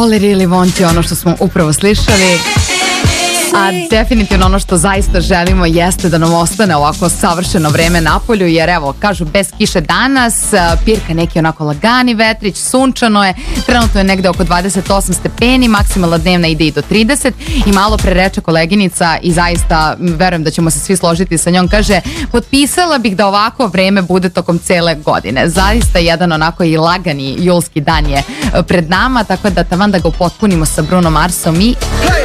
All I really want je ono što smo upravo slišali. A definitivno ono što zaista želimo jeste da nam ostane ovako savršeno vreme napolju, jer evo, kažu bez kiše danas, pirka neki onako lagani vetrić, sunčano je, trenutno je negde oko 28 stepeni, maksimalna dnevna ide i do 30 i malo pre reče koleginica i zaista verujem da ćemo se svi složiti sa njom, kaže, potpisala bih da ovako vreme bude tokom cele godine. Zaista jedan onako i lagani julski dan je pred nama, tako da taman da ga upotpunimo sa Bruno Marsom i...